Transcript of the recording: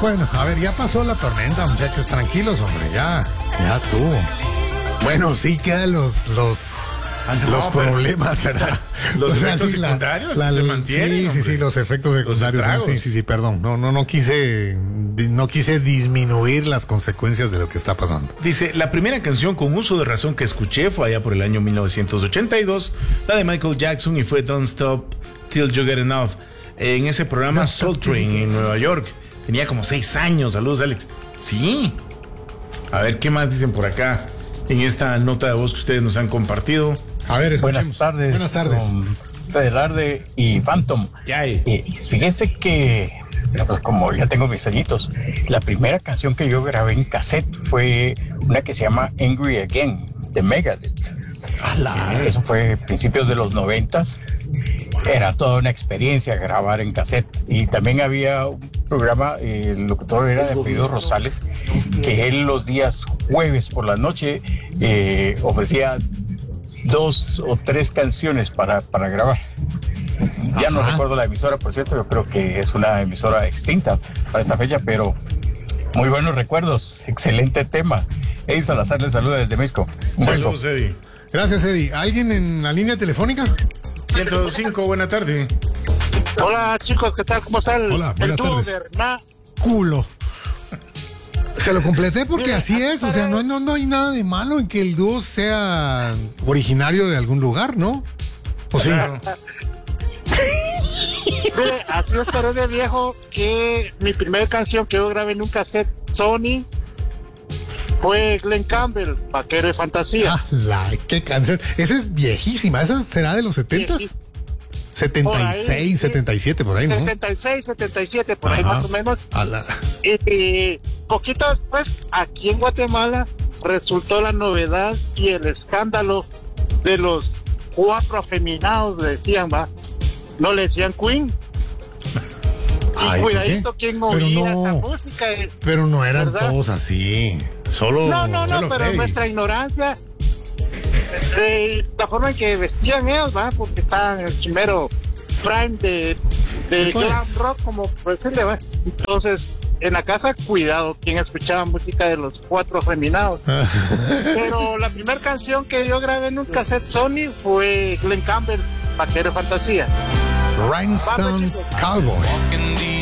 Bueno, a ver, ya pasó la tormenta, muchachos, tranquilos, hombre, ya estuvo. Bueno, sí quedan los problemas, ¿verdad? Los efectos secundarios se mantienen. Sí, los efectos secundarios. Sí, perdón. No quise disminuir las consecuencias de lo que está pasando. Dice, la primera canción con uso de razón que escuché fue allá por el año 1982, la de Michael Jackson, y fue Don't Stop Till You Get Enough, en ese programa Soul Train en Nueva York. Tenía como 6 años. Saludos, Alex. Sí. A ver, ¿qué más dicen por acá en esta nota de voz que ustedes nos han compartido? A ver, escuchemos. Buenas tardes. Velarde y Phantom. Fíjense que, pues, como ya tengo mis añitos, la primera canción que yo grabé en cassette fue una que se llama Angry Again, de Megadeth. Eso fue principios de los 90s. Era toda una experiencia grabar en cassette. Y también había un programa, el locutor era de apellido Rosales, que él los días jueves por la noche ofrecía 2 o 3 canciones para grabar. Ya no recuerdo la emisora, por cierto, yo creo que es una emisora extinta para esta fecha, pero muy buenos recuerdos, excelente tema. Eddie Salazar les saluda desde México. Saludos, Eddie. Gracias, Eddie. ¿Alguien en la línea telefónica? 105, buena tarde. Hola, chicos, ¿qué tal? ¿Cómo están? Hola, buenas tardes. Culo. Se lo completé porque así es, o sea, no hay nada de malo en que el dúo sea originario de algún lugar, ¿no? ¿O sí? Mire, así estaré de viejo que mi primera canción que yo grabé en un cassette Sony fue Glenn Campbell, Vaquero de Fantasía. ¡Qué canción! Esa es viejísima, ¿esa será de los 70s? 76, 77, por ahí, ¿no? 76, 77, por ahí más o menos. Y poquito después, aquí en Guatemala, resultó la novedad y el escándalo de los 4 afeminados, decían, ¿va? No le decían Queen. Y cuidadito quien oía esta música. Pero no eran, ¿verdad?, todos así. Solo pero Freddy. Nuestra ignorancia, la forma en que vestían ellos, ¿va? Porque estaban en el primero prime de glam rock, como por decirle, ¿va? Entonces, en la casa, cuidado quien escuchaba música de los 4 afeminados. Pero la primera canción que yo grabé en un cassette Sony fue Glenn Campbell, Vaquero de Fantasía. Rhinestone Cowboy.